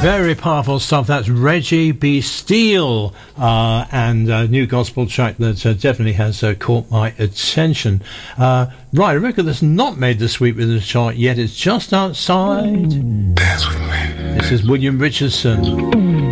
Very powerful stuff. That's Reggie B. Steele and a new gospel track that definitely has caught my attention. Right, a record that's not made the sweep with the chart yet. It's just outside. Dance with me. This is William Richardson.